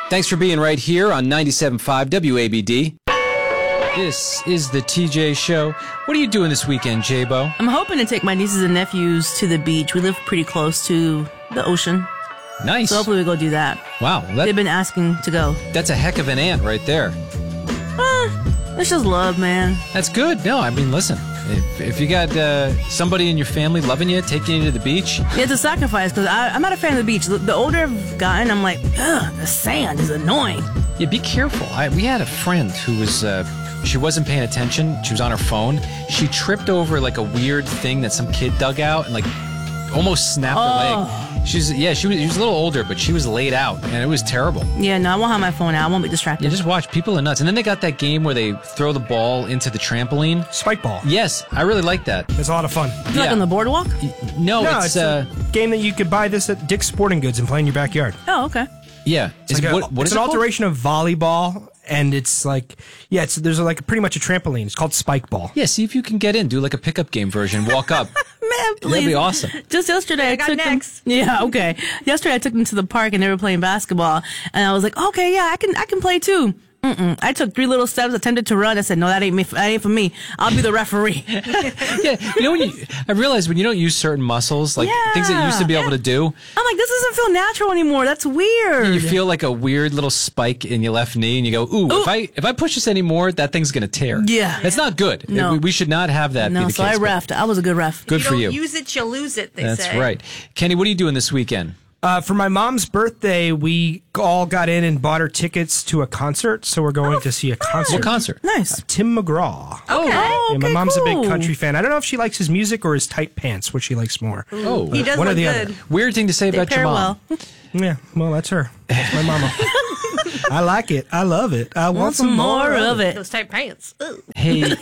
Thanks for being right here on 97.5 WABD. This is the TJ Show. What are you doing this weekend, J-Bo? I'm hoping to take my nieces and nephews to the beach. We live pretty close to the ocean. Nice. So hopefully we go do that. Wow. They've been asking to go. That's a heck of an aunt right there. It's just love, man. That's good. No, I mean, listen. If you got somebody in your family loving you, taking you to the beach. Yeah, it's a sacrifice because I'm not a fan of the beach. The older I've gotten, I'm like, ugh, the sand is annoying. Yeah, be careful. We had a friend who was, she wasn't paying attention. She was on her phone. She tripped over like a weird thing that some kid dug out and like almost snapped her leg. She was a little older, but she was laid out, and it was terrible. Yeah, no, I won't have my phone out. I won't be distracted. Yeah, just watch. People are nuts. And then they got that game where they throw the ball into the trampoline. Spike ball. Yes, I really like that. It's a lot of fun. Like on the boardwalk? No, it's a game that you could buy this at Dick's Sporting Goods and play in your backyard. Oh, okay. Yeah. It's an alteration of volleyball, and it's like, there's like pretty much a trampoline. It's called spike ball. Yeah, see if you can get in. Do like a pickup game version. Walk up. Man, please. That'd be awesome. Just yesterday, I took them. Yeah, okay. Yesterday, I took them to the park and they were playing basketball, and I was like, okay, yeah, I can play too. I took 3 little steps, attempted to run. I said, no, that ain't me. That ain't for me. I'll be the referee. Yeah, you know, I realized when you don't use certain muscles, like things that you used to be able to do. I'm like, this doesn't feel natural anymore. That's weird. You feel like a weird little spike in your left knee, and you go, ooh. If I push this anymore, that thing's going to tear. Yeah. That's not good. No. We should not have that be the so case. I reffed. I was a good ref. Good for you. If you don't use it, you'll lose it, they say. That's right. Kenny, what are you doing this weekend? For my mom's birthday, we all got in and bought her tickets to a concert, so we're going to see a concert. What concert? Nice. Tim McGraw. Okay. Yeah, my mom's cool. a big country fan. I don't know if she likes his music or his tight pants, which she likes more. Oh. He does One or look the good. other. Weird thing to say about your pair mom. well. Yeah, well, that's her. That's my mama. I like it. I love it. I want some more of it. Those tight pants. Ooh. Hey, Hey.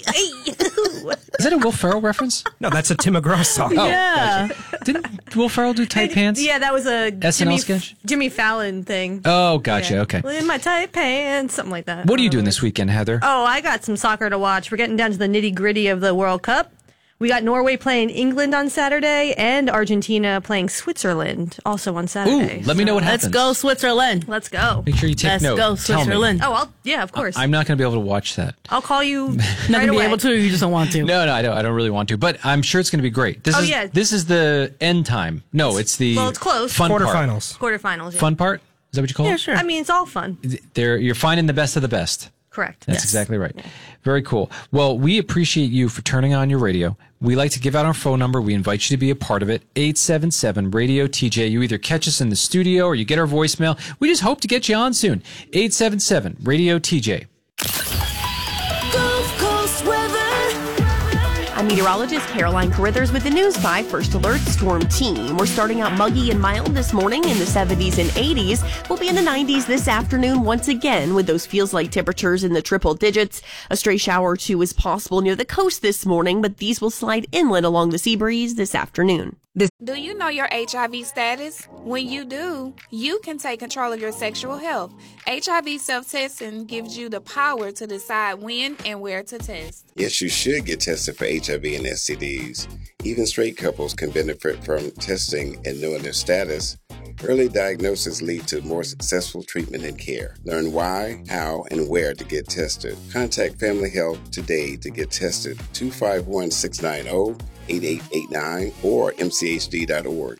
is that a Will Ferrell reference? No, that's a Tim McGraw song. Yeah. Gotcha. Didn't Will Ferrell do tight pants? Yeah, that was a SNL sketch? Jimmy Fallon thing. Oh, gotcha. Yeah. Okay. In my tight pants, something like that. What are you doing this weekend, Heather? Oh, I got some soccer to watch. We're getting down to the nitty-gritty of the World Cup. We got Norway playing England on Saturday and Argentina playing Switzerland also on Saturday. Ooh, let me know what happens. Let's go, Switzerland. Let's go. Make sure you take Let's note. go, Tell me. Switzerland. Oh, of course. I'm not going to be able to watch that. I'll call you Not right gonna be away. able to, or you just don't want to. No, I don't really want to, but I'm sure it's going to be great. Yeah. This is the end time. No, it's the Well, it's close. fun part. Quarterfinals. Quarterfinals. Yeah. Fun part? Is that what you call Yeah, it? sure. I mean, it's all fun. You're finding the best of the best. Correct. That's exactly right. Yeah. Very cool. Well, we appreciate you for turning on your radio. We like to give out our phone number. We invite you to be a part of it. 877-RADIO-TJ. You either catch us in the studio or you get our voicemail. We just hope to get you on soon. 877-RADIO-TJ. Gulf Coast weather. I'm meteorologist Caroline Carithers with the News 5 First Alert Storm Team. We're starting out muggy and mild this morning in the 70s and 80s. We'll be in the 90s this afternoon once again with those feels-like temperatures in the triple digits. A stray shower or two is possible near the coast this morning, but these will slide inland along the sea breeze this afternoon. Do you know your HIV status? When you do, you can take control of your sexual health. HIV self-testing gives you the power to decide when and where to test. Yes, you should get tested for HIV and STDs. Even straight couples can benefit from testing and knowing their status. Early diagnosis leads to more successful treatment and care. Learn why, how, and where to get tested. Contact Family Health today to get tested. 251-690-8889 or mchd.org.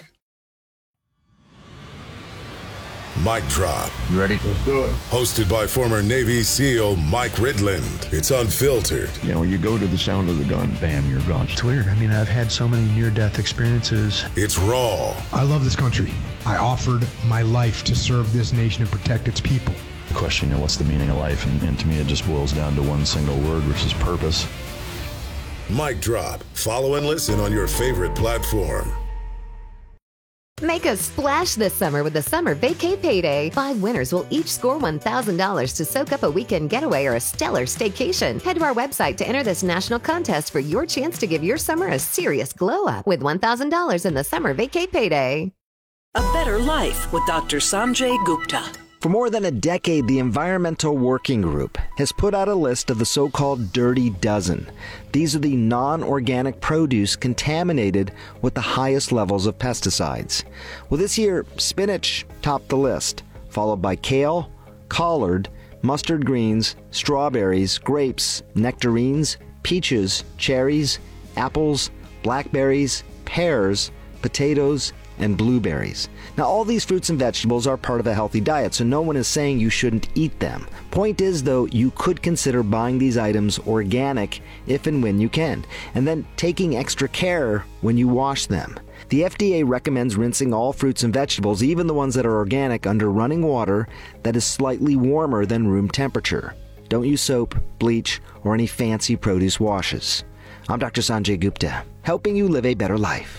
Mic Drop. You ready? Let's do it. Hosted by former Navy SEAL Mike Ridland. It's unfiltered. You know, when you go to the sound of the gun, bam, you're gone. It's weird. I mean, I've had so many near-death experiences. It's raw. I love this country. I offered my life to serve this nation and protect its people. The question, you know, what's the meaning of life? And to me, it just boils down to one single word, which is purpose. Mic Drop. Follow and listen on your favorite platform. Make a splash this summer with the Summer Vacay Payday. 5 winners will each score $1,000 to soak up a weekend getaway or a stellar staycation. Head to our website to enter this national contest for your chance to give your summer a serious glow up with $1,000 in the Summer Vacay Payday. A better life with Dr. Sanjay Gupta. For more than a decade, the Environmental Working Group has put out a list of the so-called Dirty Dozen. These are the non-organic produce contaminated with the highest levels of pesticides. Well, this year, spinach topped the list. followed by kale, collard, mustard greens, strawberries, grapes, nectarines, peaches, cherries, apples, blackberries, pears, potatoes, and blueberries. Now, all these fruits and vegetables are part of a healthy diet, so no one is saying you shouldn't eat them. Point is, though, you could consider buying these items organic if and when you can, and then taking extra care when you wash them. The FDA recommends rinsing all fruits and vegetables, even the ones that are organic, under running water that is slightly warmer than room temperature. Don't use soap, bleach, or any fancy produce washes. I'm Dr. Sanjay Gupta, helping you live a better life.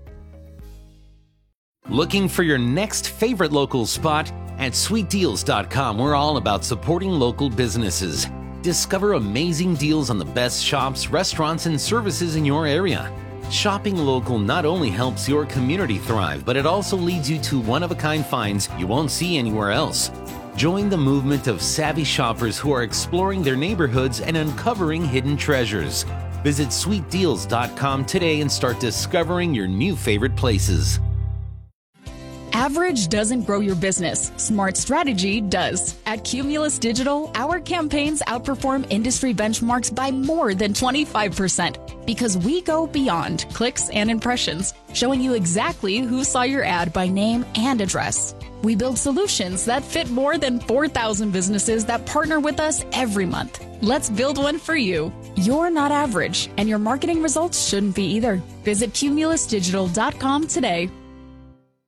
Looking for your next favorite local spot? At sweetdeals.com, we're all about supporting local businesses. Discover amazing deals on the best shops, restaurants, and services in your area. Shopping local not only helps your community thrive, but it also leads you to one-of-a-kind finds you won't see anywhere else. Join the movement of savvy shoppers who are exploring their neighborhoods and uncovering hidden treasures. Visit sweetdeals.com today and start discovering your new favorite places. Average doesn't grow your business. Smart strategy does. At Cumulus Digital, our campaigns outperform industry benchmarks by more than 25% because we go beyond clicks and impressions, showing you exactly who saw your ad by name and address. We build solutions that fit more than 4,000 businesses that partner with us every month. Let's build one for you. You're not average, and your marketing results shouldn't be either. Visit cumulusdigital.com today.